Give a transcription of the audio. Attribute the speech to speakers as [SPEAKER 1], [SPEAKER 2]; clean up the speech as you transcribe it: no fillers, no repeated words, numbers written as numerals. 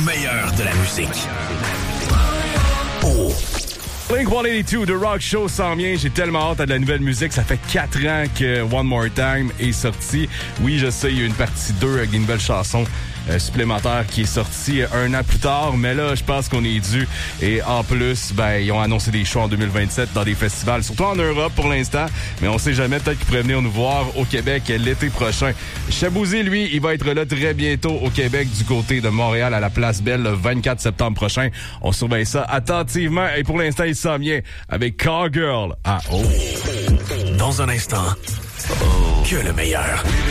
[SPEAKER 1] meilleur de la musique. Oh!
[SPEAKER 2] Blink-182, The Rock Show s'en vient. J'ai tellement hâte à de la nouvelle musique. Ça fait 4 ans que One More Time est sorti. Oui, je sais, il y a une partie 2 avec une nouvelle chanson supplémentaire qui est sortie 1 an plus tard. Mais là, je pense qu'on est dû. Et en plus, ils ont annoncé des shows en 2027 dans des festivals, surtout en Europe pour l'instant. Mais on sait jamais, peut-être qu'ils pourraient venir nous voir au Québec l'été prochain. Chabouzy, lui, il va être là très bientôt au Québec du côté de Montréal à la Place Belle le 24 septembre prochain. On surveille ça attentivement. Et pour l'instant, il s'en vient avec Cowgirl. Ah, oh!
[SPEAKER 1] Dans un instant, que le meilleur.